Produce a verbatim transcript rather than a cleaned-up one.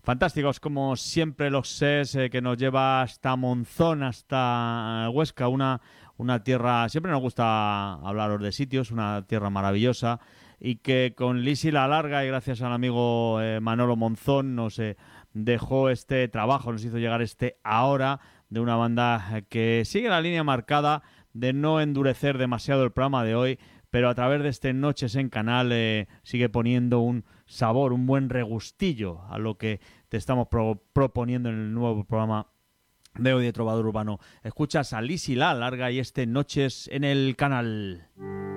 Fantásticos como siempre los SES eh, que nos lleva hasta Monzón, hasta Huesca, una, una tierra, siempre nos gusta hablaros de sitios, una tierra maravillosa y que con Lisi la Larga y gracias al amigo eh, Manolo Monzón nos eh, dejó este trabajo, nos hizo llegar este ahora de una banda que sigue la línea marcada de no endurecer demasiado el programa de hoy, pero a través de este Noches en Canal eh, sigue poniendo un sabor, un buen regustillo a lo que te estamos pro- proponiendo en el nuevo programa de hoy de Trovador Urbano. Escuchas a Lisi la Larga y este Noches en el Canal.